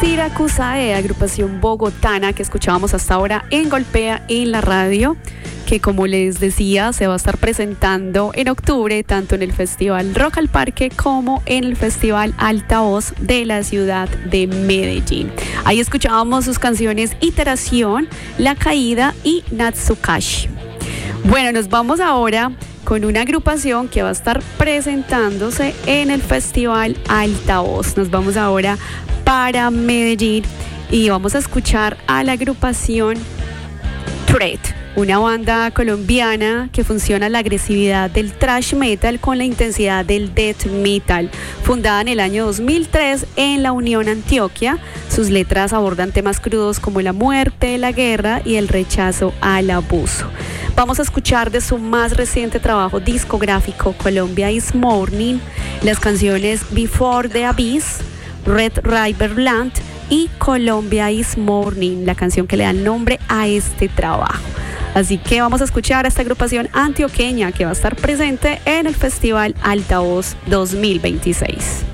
Siracusae, agrupación bogotana que escuchábamos hasta ahora en Golpea en la radio, que como les decía se va a estar presentando en octubre tanto en el Festival Rock al Parque como en el Festival Altavoz de la ciudad de Medellín. Ahí escuchábamos sus canciones Iteración, La Caída y Natsukashi. Bueno, nos vamos ahora con una agrupación que va a estar presentándose en el Festival Altavoz. Nos vamos ahora para Medellín y vamos a escuchar a la agrupación Threat, una banda colombiana que fusiona la agresividad del thrash metal con la intensidad del death metal. Fundada en el año 2003 en la Unión Antioquia, sus letras abordan temas crudos como la muerte, la guerra y el rechazo al abuso. Vamos a escuchar de su más reciente trabajo discográfico, Colombia is Morning, las canciones Before the Abyss, Red River Land y Colombia is Morning, la canción que le da nombre a este trabajo. Así que vamos a escuchar a esta agrupación antioqueña que va a estar presente en el Festival Altavoz 2026.